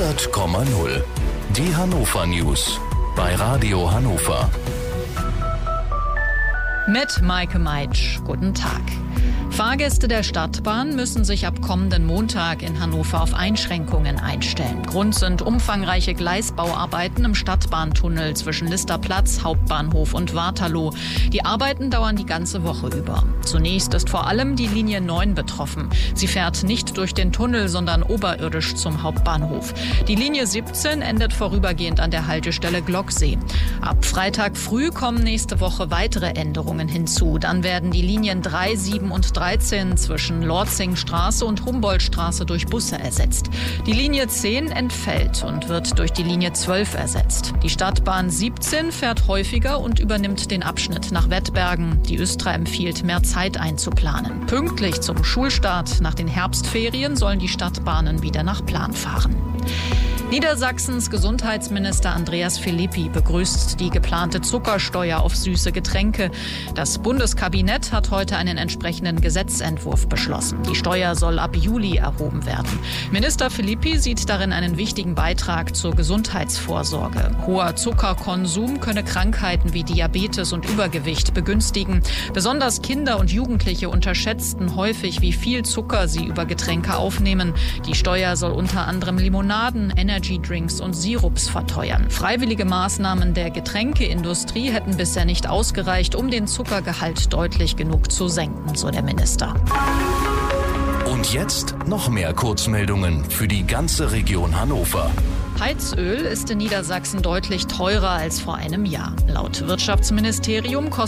100,0. Die Hannover News bei Radio Hannover. Mit Maike Meitsch. Guten Tag. Fahrgäste der Stadtbahn müssen sich ab kommenden Montag in Hannover auf Einschränkungen einstellen. Grund sind umfangreiche Gleisbauarbeiten im Stadtbahntunnel zwischen Listerplatz, Hauptbahnhof und Waterloo. Die Arbeiten dauern die ganze Woche über. Zunächst ist vor allem die Linie 9 betroffen. Sie fährt nicht durch den Tunnel, sondern oberirdisch zum Hauptbahnhof. Die Linie 17 endet vorübergehend an der Haltestelle Glocksee. Ab Freitag früh kommen nächste Woche weitere Änderungen hinzu. Dann werden die Linien 3, 7 und 13 zwischen Lorzingstraße und Humboldtstraße durch Busse ersetzt. Die Linie 10 entfällt und wird durch die Linie 12 ersetzt. Die Stadtbahn 17 fährt häufiger und übernimmt den Abschnitt nach Wettbergen. Die Östra empfiehlt, mehr Zeit einzuplanen. Pünktlich zum Schulstart nach den Herbstferien sollen die Stadtbahnen wieder nach Plan fahren. Niedersachsens Gesundheitsminister Andreas Philippi begrüßt die geplante Zuckersteuer auf süße Getränke. Das Bundeskabinett hat heute einen entsprechenden Gesetzentwurf beschlossen. Die Steuer soll ab Juli erhoben werden. Minister Philippi sieht darin einen wichtigen Beitrag zur Gesundheitsvorsorge. Hoher Zuckerkonsum könne Krankheiten wie Diabetes und Übergewicht begünstigen. Besonders Kinder und Jugendliche unterschätzten häufig, wie viel Zucker sie über Getränke aufnehmen. Die Steuer soll unter anderem Limonaden, Energydrinks und Sirups verteuern. Freiwillige Maßnahmen der Getränkeindustrie hätten bisher nicht ausgereicht, um den Zuckergehalt deutlich genug zu senken, so der Minister. Und jetzt noch mehr Kurzmeldungen für die ganze Region Hannover. Heizöl ist in Niedersachsen deutlich teurer als vor einem Jahr. Laut Wirtschaftsministerium kostet